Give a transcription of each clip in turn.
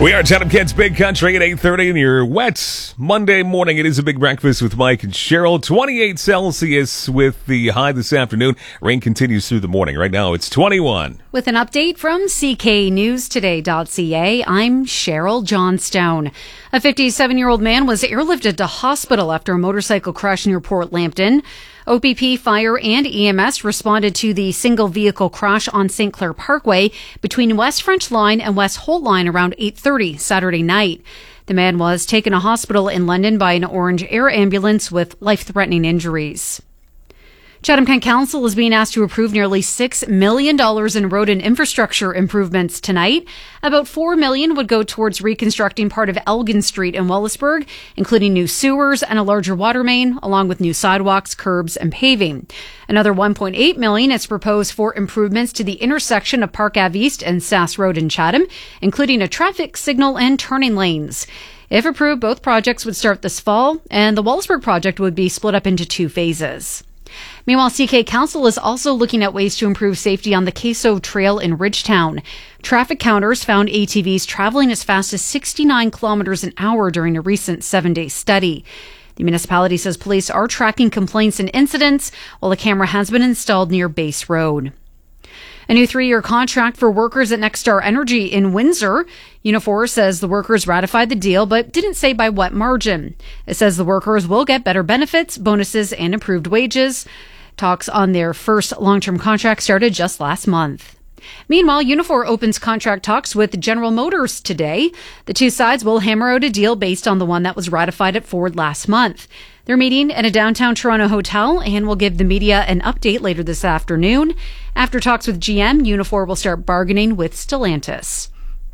We are Chatham Kids Big Country at 8:30 in your wet Monday morning. It is a big breakfast with Mike and Cheryl. 28 Celsius with the high this afternoon. Rain continues through the morning. Right now it's 21. With an update from cknewstoday.ca, I'm Cheryl Johnstone. A 57-year-old man was airlifted to hospital after a motorcycle crash near Port Lambton. OPP, Fire, and EMS responded to the single vehicle crash on St. Clair Parkway between West French Line and West Holt Line around 8:30 Saturday night. The man was taken to hospital in London by an Orange Air ambulance with life-threatening injuries. Chatham Kent Council is being asked to approve nearly $6 million in road and infrastructure improvements tonight. About $4 million would go towards reconstructing part of Elgin Street in Wellsburg, including new sewers and a larger water main, along with new sidewalks, curbs, and paving. Another $1.8 million is proposed for improvements to the intersection of Park Ave East and Sass Road in Chatham, including a traffic signal and turning lanes. If approved, both projects would start this fall, and the Wellsburg project would be split up into 2 phases. Meanwhile, CK Council is also looking at ways to improve safety on the Queso Trail in Ridgetown. Traffic counters found ATVs traveling as fast as 69 kilometers an hour during a recent 7-day study. The municipality says police are tracking complaints and incidents, while a camera has been installed near Base Road. A new 3-year contract for workers at Nexstar Energy in Windsor. Unifor says the workers ratified the deal, but didn't say by what margin. It says the workers will get better benefits, bonuses, and improved wages. Talks on their first long-term contract started just last month. Meanwhile, Unifor opens contract talks with General Motors today. The two sides will hammer out a deal based on the one that was ratified at Ford last month. They're meeting in a downtown Toronto hotel and will give the media an update later this afternoon. After talks with GM, Unifor will start bargaining with Stellantis.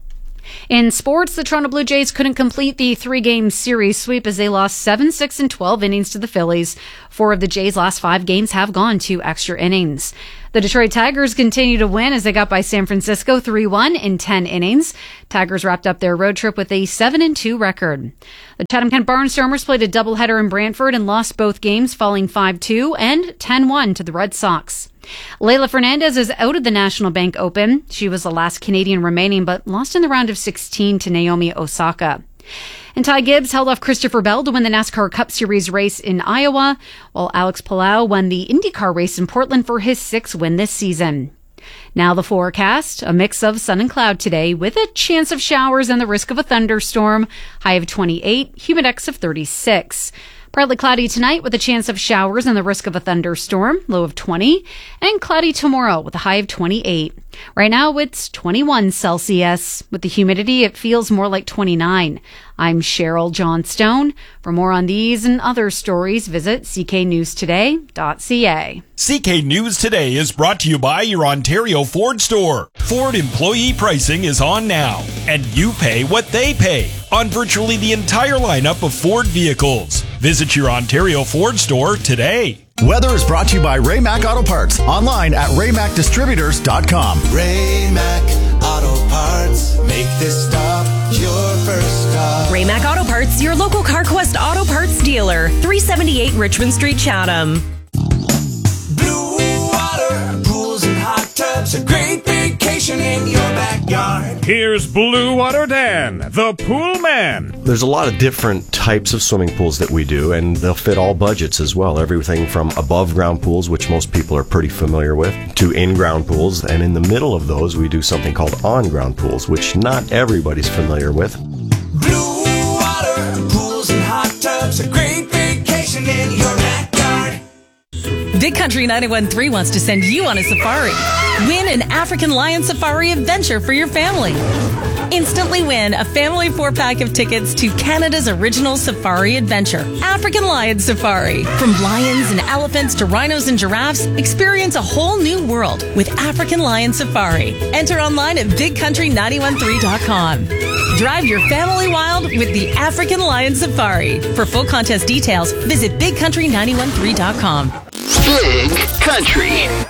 In sports, the Toronto Blue Jays couldn't complete the 3-game series sweep as they lost 7, 6, and 12 innings to the Phillies. 4 of the Jays' last 5 games have gone to extra innings. The Detroit Tigers continue to win as they got by San Francisco 3-1 in 10 innings. Tigers wrapped up their road trip with a 7-2 record. The Chatham Kent Barnstormers played a doubleheader in Brantford and lost both games, falling 5-2 and 10-1 to the Red Sox. Leylah Fernandez is out of the National Bank Open. She was the last Canadian remaining, but lost in the round of 16 to Naomi Osaka. And Ty Gibbs held off Christopher Bell to win the NASCAR Cup Series race in Iowa, while Alex Palou won the IndyCar race in Portland for his 6th win this season. Now the forecast, a mix of sun and cloud today with a chance of showers and the risk of a thunderstorm, high of 28, humidex of 36. Partly cloudy tonight with a chance of showers and the risk of a thunderstorm, low of 20, and cloudy tomorrow with a high of 28. Right now it's 21 Celsius. With the humidity, it feels more like 29. I'm Cheryl Johnstone. For more on these and other stories, visit cknewstoday.ca. CK News Today is brought to you by your Ontario Ford store. Ford employee pricing is on now, and you pay what they pay on virtually the entire lineup of Ford vehicles. Visit your Ontario Ford store today. Weather is brought to you by Ray-Mac Auto Parts. Online at raymacdistributors.com. Ray-Mac Auto Parts. Make this stop your first stop. Ray-Mac Auto Parts, your local CarQuest Auto Parts dealer. 378 Richmond Street, Chatham. Blue water, pools and hot tubs, a great vacation in your backyard. Here's Blue Water Dan, the pool man. There's a lot of different types of swimming pools that we do, and they'll fit all budgets as well. Everything from above-ground pools, which most people are pretty familiar with, to in-ground pools. And in the middle of those, we do something called on-ground pools, which not everybody's familiar with. Blue water, pools and hot tubs, a great vacation in your backyard. Big Country 91.3 wants to send you on a safari. Win an African Lion Safari adventure for your family. Instantly win a family 4-pack of tickets to Canada's original safari adventure, African Lion Safari. From lions and elephants to rhinos and giraffes, experience a whole new world with African Lion Safari. Enter online at bigcountry913.com. Drive your family wild with the African Lion Safari. For full contest details, visit bigcountry913.com. Big Country.